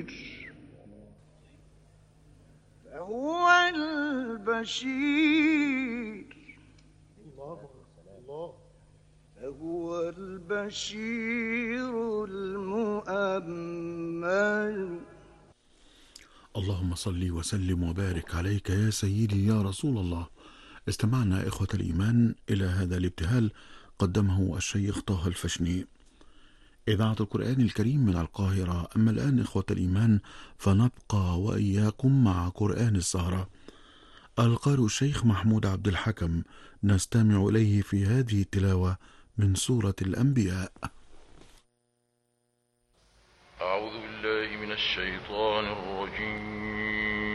فهو البشير فهو البشير المؤمل. اللهم صل وسلم وبارك عليك يا سيدي يا رسول الله. استمعنا إخوة الإيمان إلى هذا الابتهال قدمه الشيخ طه الفشني. إذاعة القرآن الكريم من القاهرة. أما الآن إخوة الإيمان فنبقى وإياكم مع قرآن السهرة. القارئ الشيخ محمود عبد الحكم، نستمع إليه في هذه التلاوة من سورة الأنبياء. أعوذ بالله من الشيطان الرجيم.